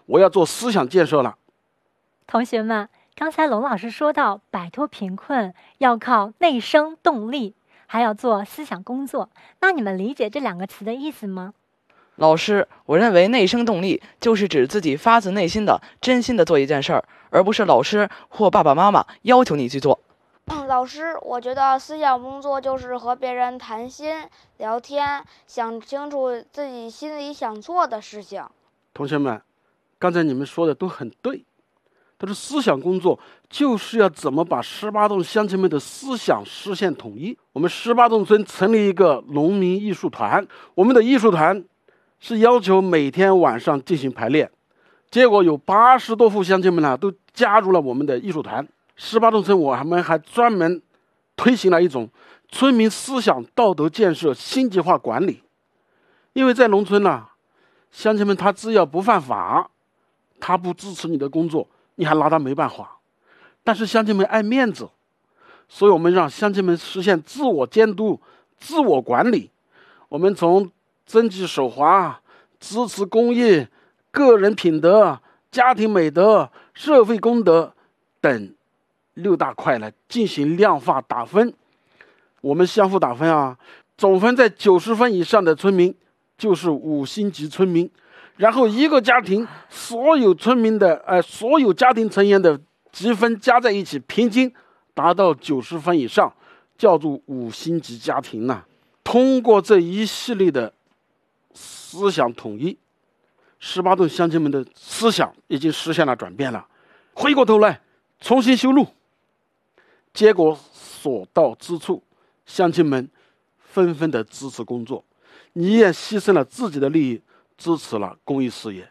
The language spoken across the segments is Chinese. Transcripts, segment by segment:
我要做思想建设了。 同学们，刚才龙老师说到，摆脱贫困要靠内生动力，还要做思想工作。那你们理解这两个词的意思吗？ 老师，我认为内生动力就是指自己发自内心的、真心的做一件事儿，而不是老师或爸爸妈妈要求你去做。 老师，我觉得思想工作就是和别人谈心、聊天，想清楚自己心里想做的事情。 同学们，刚才你们说的都很对，但是思想工作就是要怎么把18洞乡亲们的思想实现统一。我们18洞村成立一个农民艺术团，我们的艺术团是要求每天晚上进行排练，结果有80多户乡亲们都加入了我们的艺术团。18洞村我们还专门推行了一种村民思想道德建设星级化管理。因为在农村乡亲们他只要不犯法，他不支持你的工作，你还拿他没办法。但是乡亲们爱面子，所以我们让乡亲们实现自我监督、自我管理。我们从征集手滑、支持公益、个人品德、家庭美德、社会公德等6大块来进行量化打分。我们相互打分总分在90分以上的村民就是5星级村民，然后一个家庭所有村民的所有家庭成员的积分加在一起，平均达到90分以上，叫做5星级家庭通过这一系列的思想统一，18洞乡亲们的思想已经实现了转变了。回过头来重新修路，结果所到之处，乡亲们纷纷的支持工作，你也牺牲了自己的利益，支持了公益事业。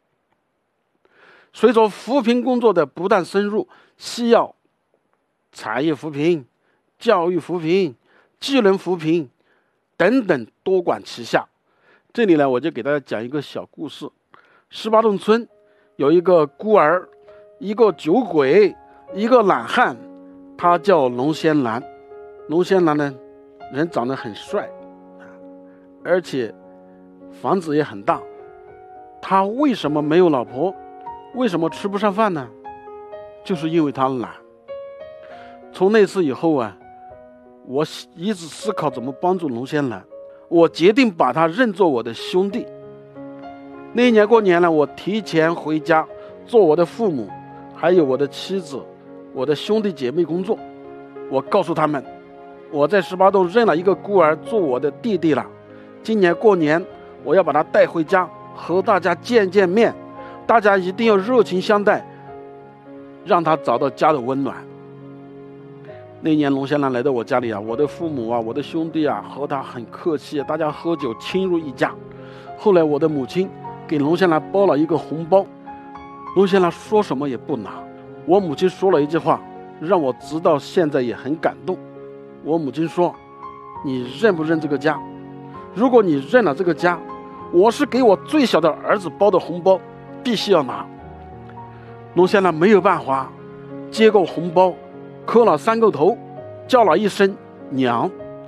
随着扶贫工作的不断深入，需要产业扶贫、教育扶贫、技能扶贫等等多管齐下。这里我就给大家讲一个小故事。18洞村有一个孤儿，一个酒鬼，一个懒汉，他叫龙仙兰。龙仙兰呢，人长得很帅，而且房子也很大。他为什么没有老婆？为什么吃不上饭呢？就是因为他懒。从那次以后我一直思考怎么帮助龙仙兰，我决定把他认作我的兄弟。那一年过年我提前回家做我的父母，还有我的妻子、我的兄弟姐妹工作。我告诉他们，我在18洞认了一个孤儿做我的弟弟了，今年过年我要把他带回家和大家见见面，大家一定要热情相待，让他找到家的温暖。那年龙仙兰来到我家里我的父母我的兄弟和他很客气，大家喝酒亲如一家。后来我的母亲给龙仙兰包了一个红包，龙仙兰说什么也不拿。我母亲说了一句话，让我直到现在也很感动。我母亲说，你认不认这个家？如果你认了这个家，我是给我最小的儿子包的红包，必须要拿。龙仙兰没有办法，接过红包磕了3个头，叫了一声娘。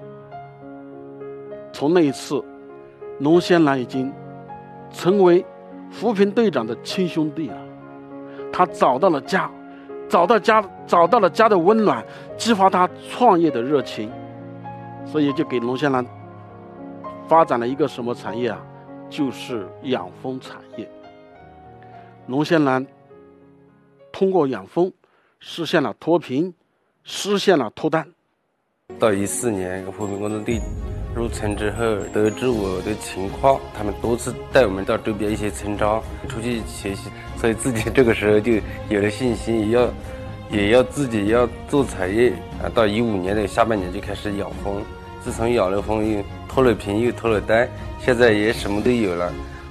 从那一次，龙仙兰已经成为扶贫队长的亲兄弟了。他找到了家，找到了家的温暖，激发他创业的热情，所以就给龙仙兰发展了一个什么产业就是养蜂产业。龙仙兰通过养蜂实现了脱贫，实现了脱单。 到14年扶贫工作队入村之后，得知我的情况，他们多次带我们到周边一些村庄出去学习，所以自己这个时候就有了信心，也要自己要做产业到15年的下半年就开始养蜂，自从养了蜂又脱了贫又脱了单，现在也什么都有了。